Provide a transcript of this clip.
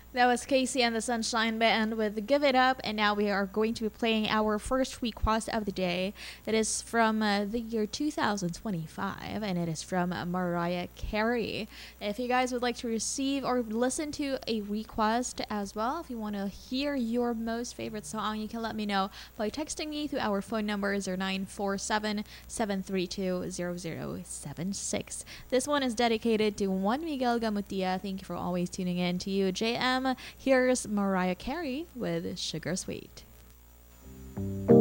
That was Casey and the Sunshine Band with Give It Up, and now we are going to be playing our first request of the day. It is from the year 2025, and it is from Mariah Carey. If you guys would like to receive or listen to a request as well, if you want to hear your most favorite song, you can let me know by texting me through our phone number 0947-732-0076. This one is dedicated to Juan Miguel Gamutia. Thank you for always tuning in. To you, JM. Here's Mariah Carey with Sugar Sweet.